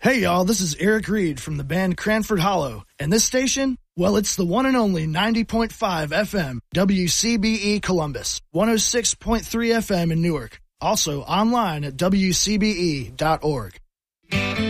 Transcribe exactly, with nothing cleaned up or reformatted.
Hey y'all, this is Eric Reed from the band Cranford Hollow, and this station, well, it's the one and only ninety point five F M, W C B E Columbus, one oh six point three F M in Newark, also online at W C B E dot org.